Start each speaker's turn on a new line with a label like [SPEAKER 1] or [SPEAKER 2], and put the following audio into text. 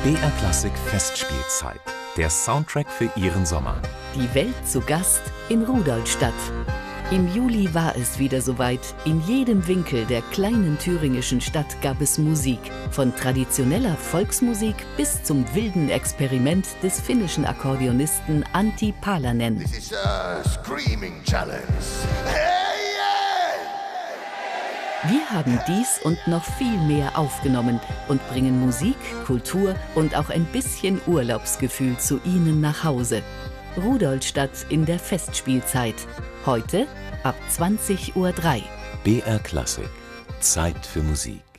[SPEAKER 1] BR Klassik Festspielzeit. Der Soundtrack für Ihren Sommer.
[SPEAKER 2] Die Welt zu Gast in Rudolstadt. Im Juli war es wieder soweit. In jedem Winkel der kleinen thüringischen Stadt gab es Musik. Von traditioneller Volksmusik bis zum wilden Experiment des finnischen Akkordeonisten Antti Palanen.
[SPEAKER 3] This is a screaming challenge. Hey, yeah!
[SPEAKER 2] Wir haben dies und noch viel mehr aufgenommen und bringen Musik, Kultur und auch ein bisschen Urlaubsgefühl zu Ihnen nach Hause. Rudolstadt in der Festspielzeit. Heute ab 20:03 Uhr.
[SPEAKER 1] BR Klassik. Zeit für Musik.